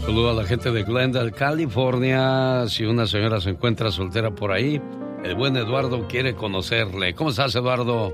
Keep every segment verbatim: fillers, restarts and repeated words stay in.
Saludo a la gente de Glendale, California. Si una señora se encuentra soltera por ahí, el buen Eduardo quiere conocerle. ¿Cómo estás, Eduardo?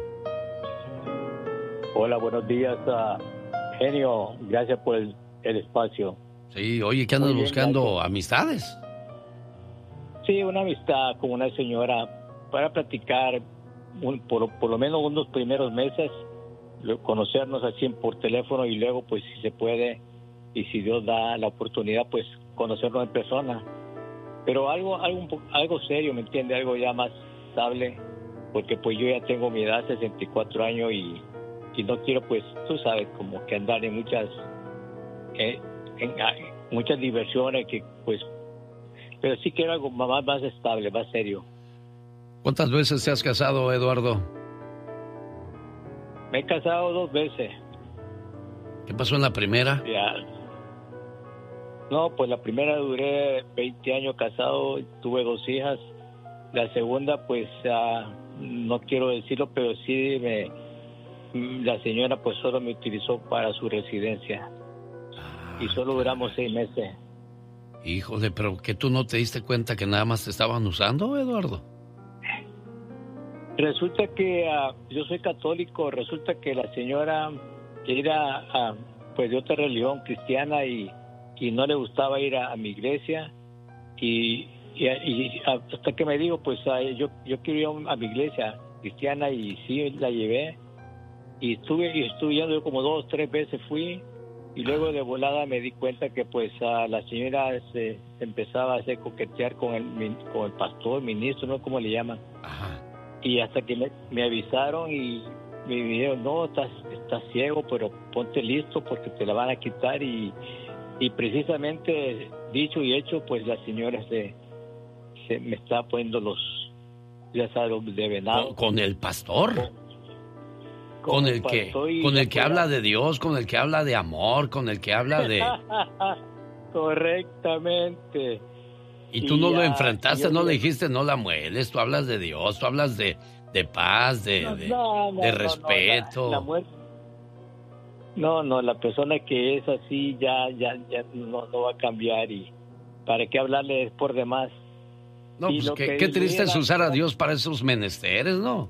Hola, buenos días, uh, genio. Gracias por el, el espacio. Sí, oye, ¿qué andas Muy bien, buscando? gracias. ¿Amistades? Sí, una amistad con una señora para platicar un, por, por lo menos unos primeros meses, lo- conocernos así por teléfono y luego, pues, si se puede y si Dios da la oportunidad, pues, conocernos en persona. Pero algo, algo, un po- algo serio, ¿me entiende? Algo ya más estable, porque pues yo ya tengo mi edad, sesenta y cuatro años, y, y no quiero, pues, tú sabes, como que andar en muchas, eh, en, ah, muchas diversiones que, pues, pero sí quiero algo más, más estable, más serio. ¿Cuántas veces te has casado, Eduardo? Me he casado dos veces. ¿Qué pasó en la primera? Ya. No, pues la primera duré veinte años casado, tuve dos hijas. La segunda, pues, ah, no quiero decirlo, pero sí me, la señora, pues, solo me utilizó para su residencia. Ah, Y solo duramos seis meses. híjole, pero ¿que tú no te diste cuenta que nada más te estaban usando, Eduardo? Resulta que ah, yo soy católico, resulta que la señora era ah, pues de otra religión cristiana y, y no le gustaba ir a, a mi iglesia y, y, y hasta que me dijo, pues ah, yo yo quiero ir a mi iglesia cristiana y sí la llevé y estuve y estuve yendo yo como dos tres veces fui y luego de volada me di cuenta que pues ah, la señora se, se empezaba a hacer coquetear con el min- con el pastor, ministro, no cómo le llaman. Ajá. Y hasta que me, me avisaron y me dijeron, no, estás, estás ciego, pero ponte listo porque te la van a quitar. Y, y precisamente, dicho y hecho, pues la señora se, se me está poniendo los, ya sabes, los de venado. ¿Con, con el pastor? Con, Con el que, pastor y con la el que fuera- habla de Dios, con el que habla de amor, con el que habla de... Correctamente. Y tú Y no lo ya, enfrentaste, y yo no le digo- dijiste, no la mueles, tú hablas de Dios, tú hablas de, de paz, de, No, de, no, no, de no, respeto. no, la, la muerte. No, no, la persona que es así ya, ya, ya no, no va a cambiar y para qué hablarle por demás. No, Y pues lo qué, que qué le triste es era- usar a Dios para esos menesteres, ¿no?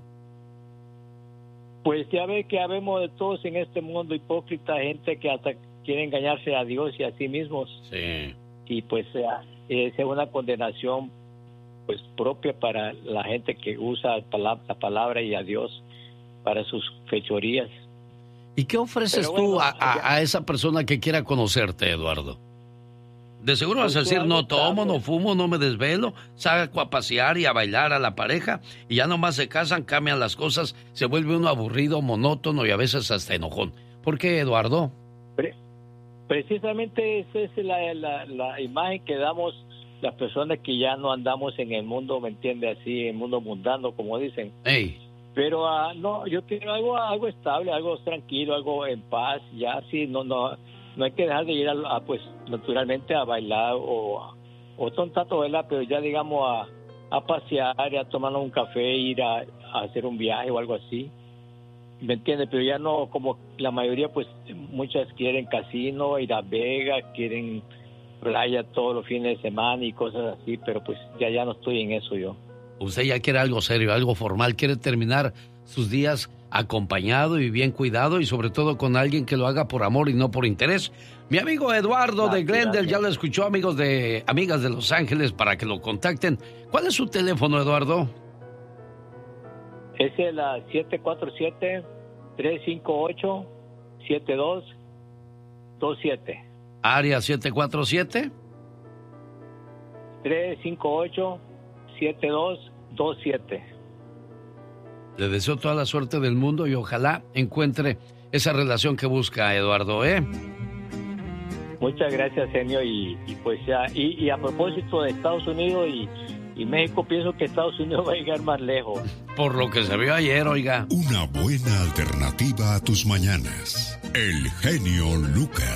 Pues ya ve que habemos de todos en este mundo hipócrita, gente que hasta quiere engañarse a Dios y a sí mismos. Sí. Y pues eh, es una condenación pues propia para la gente que usa la, la palabra y a Dios para sus fechorías. ¿Y qué ofreces Pero tú bueno, a, a- ya- a esa persona que quiera conocerte, Eduardo? De seguro vas a Pues, decir, algo no tomo, estable. no fumo, no me desvelo, saco a pasear y a bailar a la pareja y ya nomás se casan, cambian las cosas, se vuelve uno aburrido, monótono y a veces hasta enojón. ¿Por qué, Eduardo? Pre- precisamente esa es la, la, la imagen que damos las personas que ya no andamos en el mundo, ¿me entiende? Así, en el mundo mundano, como dicen. Ey, Pero ah, no, yo quiero algo algo estable, algo tranquilo, algo en paz, ya sí, no no no hay que dejar de ir a, a, pues naturalmente a bailar o o son tanto bailar, pero ya digamos a, a pasear, a tomarnos un café, ir a, a hacer un viaje o algo así. ¿Me entiendes? Pero ya no, como la mayoría, pues muchas quieren casino, ir a Vegas, quieren playa todos los fines de semana y cosas así, pero pues ya ya no estoy en eso yo. usted ya quiere algo serio, algo formal, quiere terminar sus días acompañado y bien cuidado y sobre todo con alguien que lo haga por amor y no por interés. Mi amigo Eduardo de Glendale ya lo escuchó, amigos de amigas de Los Ángeles, para que lo contacten. ¿Cuál es su teléfono, Eduardo? Es el ah, siete cuatro siete, tres cinco ocho, siete dos dos siete. Área siete cuatro siete. tres cinco ocho, siete dos dos siete. Le deseo toda la suerte del mundo y ojalá encuentre esa relación que busca, Eduardo, ¿eh? Muchas gracias, genio. Y, y pues ya, y, y a propósito de Estados Unidos y, y México, pienso que Estados Unidos va a llegar más lejos. Por lo que se vio ayer, oiga. Una buena alternativa a tus mañanas. El genio Lucas.